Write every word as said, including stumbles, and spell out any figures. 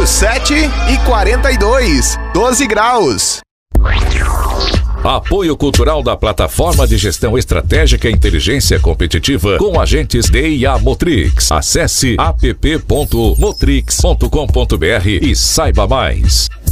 sete e quarenta e dois, doze graus. Apoio cultural da Plataforma de Gestão Estratégica e Inteligência Competitiva com agentes D I A Motrix. Acesse app ponto motrix ponto com ponto br e saiba mais.